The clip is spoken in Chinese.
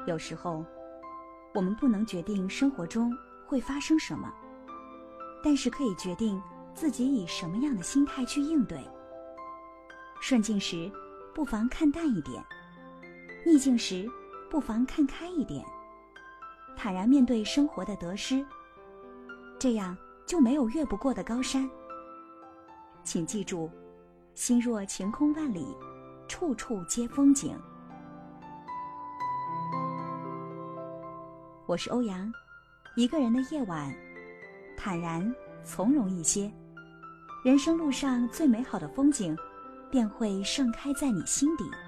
有时候，我们不能决定生活中会发生什么，但是可以决定自己以什么样的心态去应对。顺境时，不妨看淡一点；逆境时，不妨看开一点。坦然面对生活的得失，这样就没有越不过的高山。请记住，心若晴空万里，处处皆风景。我是欧阳，一个人的夜晚，坦然从容一些，人生路上最美好的风景便会盛开在你心底。